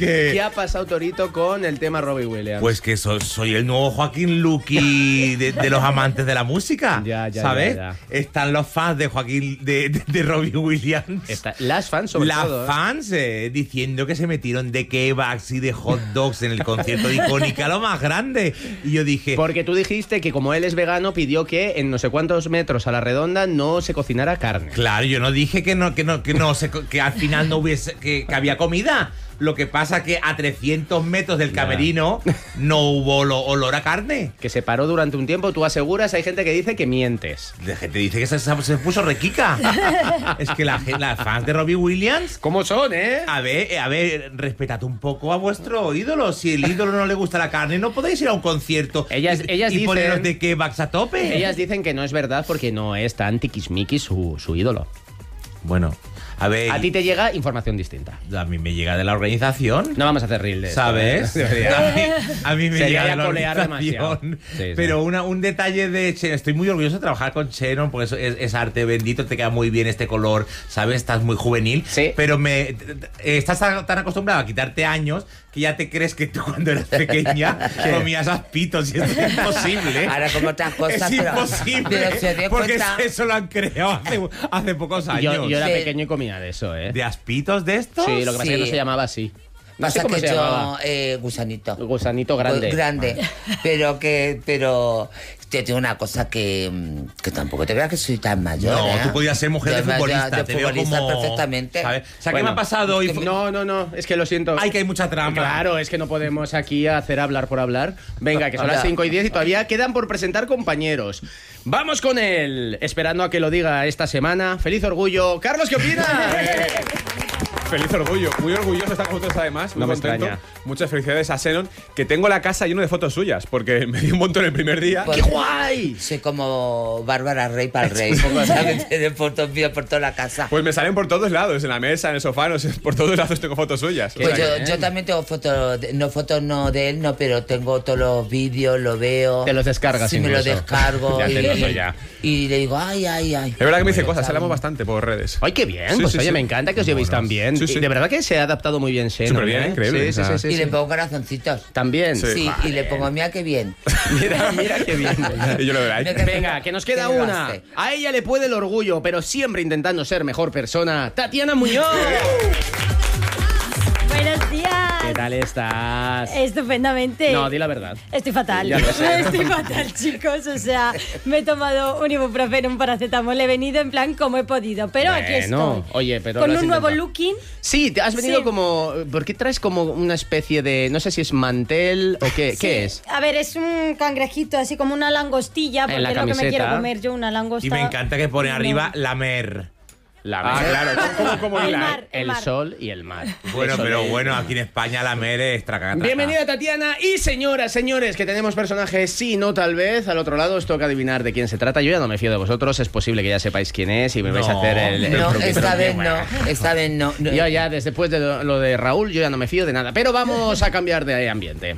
¿Qué ha pasado, Torito, con el tema Robbie Williams? Pues que soy el nuevo Joaquín Luqui de los amantes de la música. ¿Sabes? Ya. Están los fans de Joaquín, de Robbie Williams. Las fans, sobre todo. Las fans diciendo que se metieron de kebabs y de hot dogs en el concierto de Icónica, lo más grande. Y yo dije... Porque tú dijiste que como él es vegano, pidió que en no sé cuántos metros a la redonda no se cocinara carne. Claro, yo no dije que al final no hubiese, que había comida. Lo que pasa que a 300 metros del camerino no hubo olor a carne. Que se paró durante un tiempo, tú aseguras, hay gente que dice que mientes. La gente dice que se puso requica. Es que las fans de Robbie Williams... ¿Cómo son, eh? A ver, respetad un poco a vuestro ídolo. Si el ídolo no le gusta la carne, no podéis ir a un concierto ellas y dicen, poneros de kebabs a tope. Ellas dicen que no es verdad porque no es tan tiquismiquis su ídolo. Bueno... A ver, a ti te llega información distinta. A mí me llega de la organización. No vamos a hacer reel de esto, ¿sabes? A mí me llega de la organización. Sí. Pero un detalle de Chenon. Estoy muy orgulloso de trabajar con Chenon porque es arte bendito, te queda muy bien este color, ¿sabes? Estás muy juvenil. Sí. Pero estás tan acostumbrado a quitarte años que ya te crees que tú cuando eras pequeña comías aspitos y esto es imposible. Ahora como otras cosas, es imposible. Pero se dio porque cuenta... eso lo han creado hace pocos años. Yo era pequeño y comía de eso, ¿eh? ¿De aspitos de estos? Sí, lo que pasa es que no se llamaba así. No Pasa sé cómo que se llamaba. gusanito. Gusanito grande. Grande. Pero te digo una cosa que tampoco te creas que soy tan mayor. No, ¿eh? tú podías ser mujer de futbolista. De futbolista perfectamente. ¿Sabes? O sea, ¿qué me ha pasado hoy? No, es que lo siento. Ay, que hay mucha trama. Claro, es que no podemos aquí hacer hablar por hablar. Venga, que son las 5:10 y todavía quedan por presentar compañeros. Vamos con él, esperando a que lo diga esta semana. ¡Feliz orgullo! Carlos, ¿qué opinas? Feliz orgullo, muy orgulloso de estar con vosotros además, muy No me contento. extraña. Muchas felicidades a Xenon, que tengo la casa lleno de fotos suyas, porque me dio un montón el primer día. Pues, ¡Qué guay! Soy como Bárbara Rey para el rey, pongo de fotos mías por toda la casa. Pues me salen por todos lados, en la mesa, en el sofá, no sé, por todos lados tengo fotos suyas. Pues O sea yo también tengo fotos no de él, no, pero tengo todos los vídeos, lo veo. Te los descargas Sí, me incluso. los descargo Ya te noto ya. y le digo, ay. Es verdad que me dice cosas, hablamos bastante por redes. ¡Ay, qué bien! Sí, Pues sí, oye, sí. me encanta que os llevéis tan bien. Sí, sí. Y de verdad que se ha adaptado muy bien Xenon. Súper bien, increíble. Sí. Y le pongo corazoncitos. También. Sí. Sí, y le pongo, mira qué bien. Mira qué bien. Y yo lo veo ahí. Venga, que nos queda Que me una. baste. A ella le puede el orgullo, pero siempre intentando ser mejor persona. ¡Tatiana Muñoz! Buenos días. ¿Qué tal estás? Estupendamente. No, di la verdad. Estoy fatal. Ya lo sé. Estoy fatal, chicos. O sea, me he tomado un ibuprofeno, un paracetamol. He venido en plan como he podido. Pero aquí Bueno, estoy. oye, pero con lo has un nuevo intentado. looking. Sí, te has venido Sí. como... ¿Por qué traes como una especie de... No sé si es mantel o qué, Sí. ¿qué es? A ver, es un cangrejito, así como una langostilla, porque En la es lo que me camiseta. quiero comer yo, una langosta. Y me encanta que pone No. arriba la mer. Claro, como El hila, mar. El sol y el mar. Bueno, Eso pero de- bueno, aquí en España la mer es traca. Bienvenida, Tatiana. Y señoras, señores, que tenemos personajes, sí, no, tal vez. Al otro lado os toca adivinar de quién se trata. Yo ya no me fío de vosotros. Es posible que ya sepáis quién es y me vais a hacer el No, truquito. esta vez no. Yo ya, después de lo de Raúl, yo ya no me fío de nada. Pero vamos a cambiar de ambiente.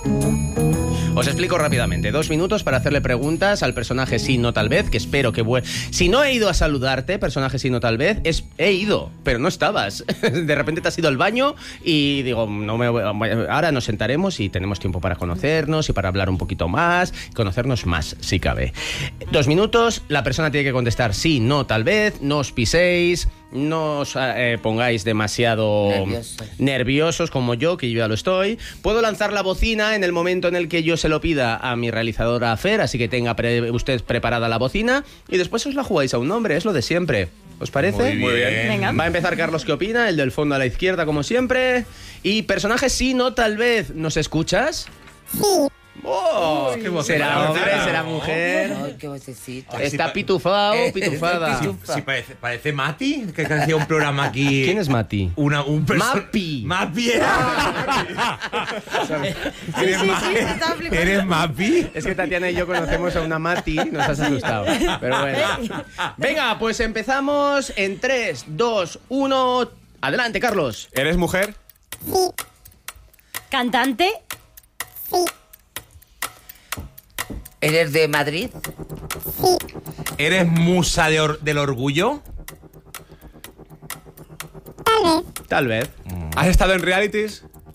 Os explico rápidamente. 2 minutos para hacerle preguntas al personaje sí, no, tal vez, que espero que Si no he ido a saludarte, personaje sí, no, tal vez, he ido, pero no estabas. De repente te has ido al baño y digo, ahora nos sentaremos y tenemos tiempo para conocernos y para hablar un poquito más, conocernos más, si cabe. 2 minutos, la persona tiene que contestar sí, no, tal vez, no os piséis, no os pongáis demasiado nerviosos como yo, que yo ya lo estoy. Puedo lanzar la bocina en el momento en el que yo se lo pida a mi realizadora Fer, así que tenga usted preparada la bocina y después os la jugáis a un nombre, es lo de siempre. ¿Os parece? Muy bien. Venga. Va a empezar Carlos, ¿qué opina? El del fondo a la izquierda, como siempre. Y personaje sí, no, tal vez. ¿Nos escuchas? Sí. ¡Oh! Qué voz ¿Será tan hombre? bonita. ¿Será mujer? Ay, qué vocecita. Está pitufado, pitufada. Sí, parece Mati, que hacía un programa aquí. ¿Quién es Mati? Mapi. Mapi era. ¿Eres sí, Mapi? me estaba flipando. ¿Eres Mapi? Es que Tatiana y yo conocemos a una Mati, nos has asustado. Pero bueno. Venga, pues empezamos en 3, 2, 1. Adelante, Carlos. ¿Eres mujer? Cantante. ¿Eres de Madrid? ¿Eres musa del orgullo? Tal vez. ¿Has estado en realities?